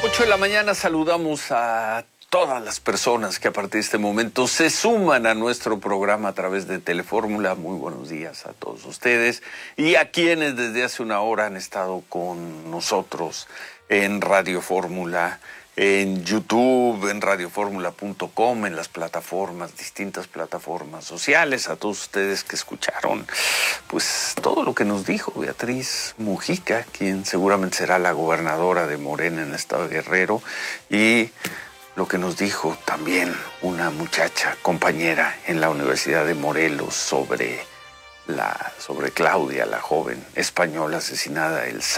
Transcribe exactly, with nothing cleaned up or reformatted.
ocho de la mañana saludamos a todas las personas que a partir de este momento se suman a nuestro programa a través de Telefórmula. Muy buenos días a todos ustedes y a quienes desde hace una hora han estado con nosotros en Radio Fórmula, en YouTube, en radio fórmula punto com, en las plataformas, distintas plataformas sociales, a todos ustedes que escucharon pues todo lo que nos dijo Beatriz Mujica, quien seguramente será la gobernadora de Morena en el estado de Guerrero, y lo que nos dijo también una muchacha compañera en la Universidad de Morelos sobre, la, sobre Claudia, la joven española asesinada el